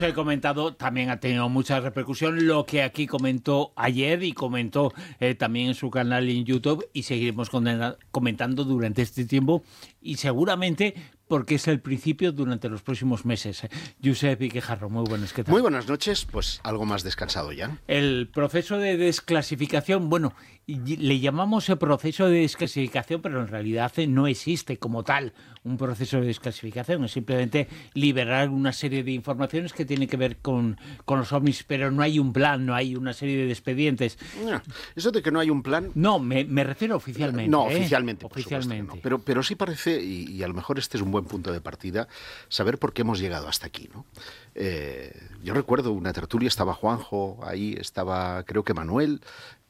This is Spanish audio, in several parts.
He comentado, también ha tenido mucha repercusión lo que aquí comentó ayer y comentó también en su canal en YouTube, y seguiremos comentando durante este tiempo y seguramente porque es el principio durante los próximos meses. Josep Iquejarro, muy buenas, ¿qué tal? Muy buenas noches, pues algo más descansado ya. El proceso de desclasificación, bueno, le llamamos el proceso de desclasificación, pero en realidad no existe como tal un proceso de desclasificación, es simplemente liberar una serie de informaciones que tienen que ver con los ovnis, pero no hay un plan, no hay una serie de expedientes. No, eso de que no hay un plan... No, me refiero oficialmente. No, oficialmente, oficialmente. Supuesto, no. Pero sí parece, y a lo mejor este es un buen punto de partida, saber por qué hemos llegado hasta aquí, ¿no? Yo recuerdo una tertulia, estaba Juanjo, ahí estaba creo que Manuel,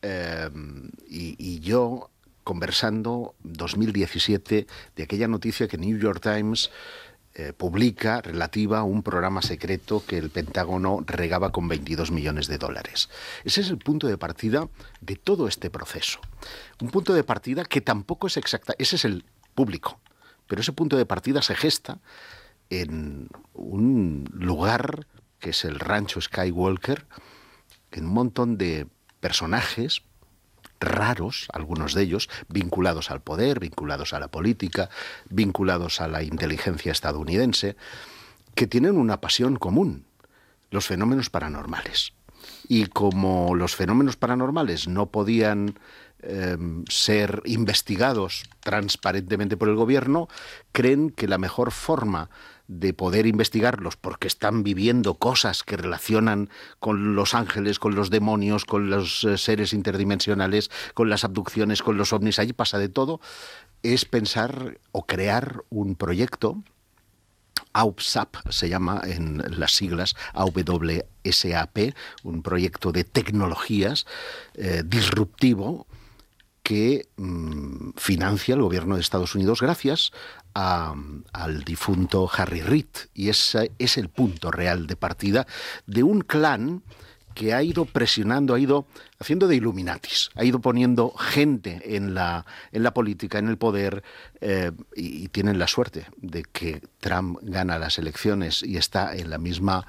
y yo conversando 2017 de aquella noticia que New York Times publica relativa a un programa secreto que el Pentágono regaba con $22 millones. Ese es el punto de partida de todo este proceso. Un punto de partida que tampoco es exacta, ese es el público, pero ese punto de partida se gesta en un lugar que es el rancho Skywalker, en un montón de personajes raros, algunos de ellos vinculados al poder, vinculados a la política, vinculados a la inteligencia estadounidense, que tienen una pasión común: los fenómenos paranormales. Y como los fenómenos paranormales no podían ser investigados transparentemente por el gobierno, creen que la mejor forma de poder investigarlos, porque están viviendo cosas que relacionan con los ángeles, con los demonios, con los seres interdimensionales, con las abducciones, con los ovnis, allí pasa de todo, es pensar o crear un proyecto. AUPSAP se llama en las siglas, AWSAP, un proyecto de tecnologías disruptivo que financia el gobierno de Estados Unidos gracias al difunto Harry Reid. Y ese es el punto real de partida de un clan que ha ido presionando, ha ido haciendo de Illuminatis, ha ido poniendo gente en la política, en el poder, y tienen la suerte de que Trump gana las elecciones y está en la misma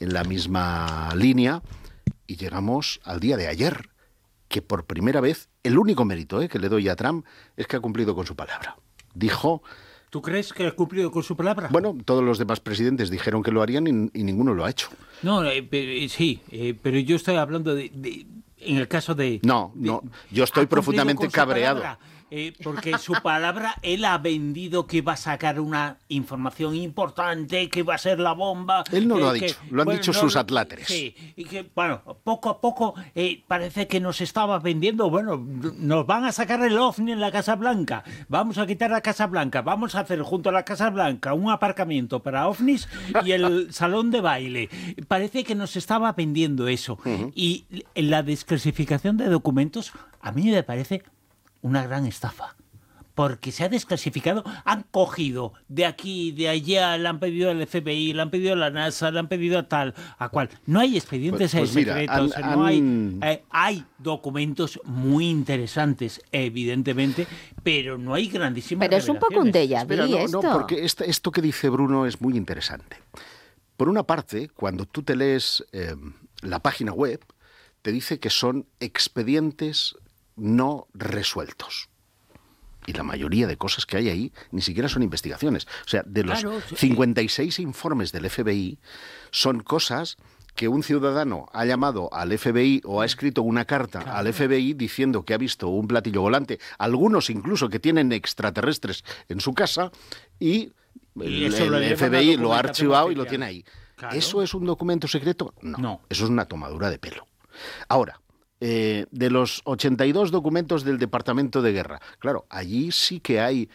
línea, y llegamos al día de ayer, que por primera vez, el único mérito que le doy a Trump es que ha cumplido con su palabra. Dijo... ¿Tú crees que ha cumplido con su palabra? Bueno, todos los demás presidentes dijeron que lo harían y ninguno lo ha hecho. No, sí, pero yo estoy hablando en el caso de... No, yo estoy profundamente cabreado. Porque su palabra, él ha vendido que va a sacar una información importante, que va a ser la bomba. Él no lo ha dicho, lo han dicho sus atláteres. Sí, y que, bueno, poco a poco parece que nos estaba vendiendo, bueno, nos van a sacar el OVNI en la Casa Blanca, vamos a quitar la Casa Blanca, vamos a hacer junto a la Casa Blanca un aparcamiento para OVNIs y el salón de baile. Parece que nos estaba vendiendo eso. Uh-huh. Y en la desclasificación de documentos, a mí me parece una gran estafa, porque se ha desclasificado, han cogido de aquí, de allá, le han pedido al FBI, le han pedido a la NASA, le han pedido a tal, a cual. No hay expedientes secretos, no hay documentos muy interesantes, evidentemente, pero no hay grandísimas Pero es un poco un déjà vu esto. No, porque esto que dice Bruno es muy interesante. Por una parte, cuando tú te lees la página web, te dice que son expedientes no resueltos. Y la mayoría de cosas que hay ahí ni siquiera son investigaciones. O sea, de los 56 informes del FBI, son cosas que un ciudadano ha llamado al FBI o ha escrito una carta al FBI diciendo que ha visto un platillo volante, algunos incluso que tienen extraterrestres en su casa, y el FBI lo ha archivado y lo tiene ahí. Claro. ¿Eso es un documento secreto? No. Eso es una tomadura de pelo. Ahora, de los 82 documentos del Departamento de Guerra, claro, allí sí que hay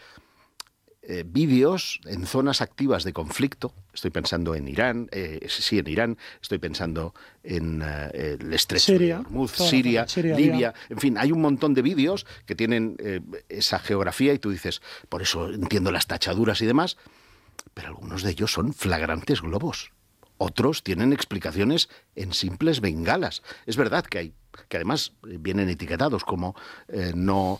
vídeos en zonas activas de conflicto. Estoy pensando en Irán, en Irán, estoy pensando en el estrecho de Hormuz, Siria, Libia, en fin, hay un montón de vídeos que tienen esa geografía y tú dices, por eso entiendo las tachaduras y demás, pero algunos de ellos son flagrantes globos. Otros tienen explicaciones en simples bengalas. Es verdad que además vienen etiquetados como no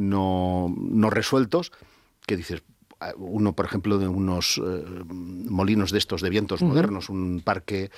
resueltos, que dices, uno, por ejemplo, de unos molinos de estos de vientos modernos, un parque